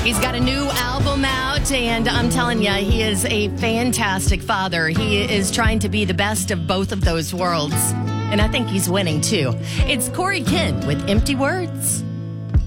He's got a new album out, and I'm telling you, he is a fantastic father. He is trying to be the best of both of those worlds, and I think he's winning, too. It's Corey Kent with Empty Words.